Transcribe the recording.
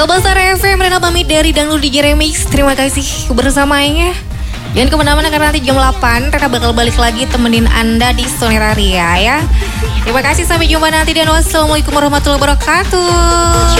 Sobat Star FM, Rena pamit dari Dangdut DJ Remix. Terima kasih bersamanya. Jangan kemana-mana karena nanti jam 8 Rena bakal balik lagi temenin Anda di Sonera Ria ya. Terima kasih, sampai jumpa nanti dan wassalamualaikum warahmatullahi wabarakatuh.